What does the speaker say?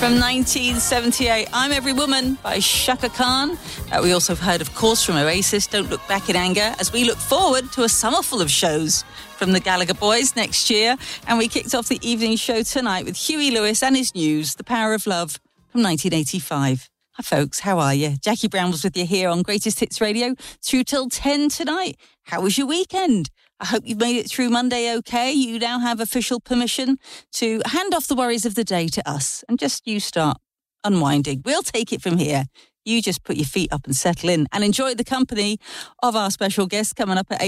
From 1978, I'm Every Woman by Shaka Khan. We also have heard, of course, from Oasis, Don't Look Back in Anger, as we look forward to a summer full of shows from the Gallagher Boys next year. And we kicked off the evening show tonight with Huey Lewis and his news, The Power of Love, from 1985. Hi, folks. How are you? Jackie Brown was with you here on Greatest Hits Radio through till 10 tonight. How was your weekend? I hope you've made it through Monday okay. You now have official permission to hand off the worries of the day to us and just you start unwinding. We'll take it from here. You just put your feet up and settle in and enjoy the company of our special guest coming up at 8.